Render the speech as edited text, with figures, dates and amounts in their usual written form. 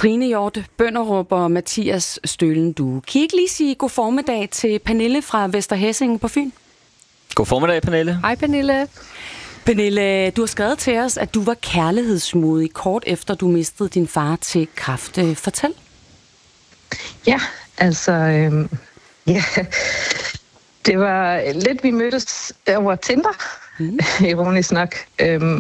Trine Hjort Bønderup og Mathias Stølen Due. Kan I ikke lige sige god formiddag til Pernille fra Vester Hæsing på Fyn? God formiddag, Pernille. Hej, Pernille. Pernille, du har skrevet til os, at du var kærlighedsmodig kort efter du mistede din far til kræft. Fortæl. Ja, altså... ja. Det var lidt, vi mødtes over Tinder, ironisk nok.